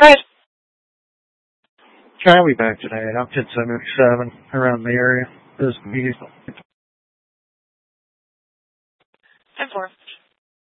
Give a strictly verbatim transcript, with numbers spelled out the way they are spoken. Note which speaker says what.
Speaker 1: Right.
Speaker 2: Okay, I'll be back today. I'm ten seventy-seven around the area. This meeting.
Speaker 1: ten four.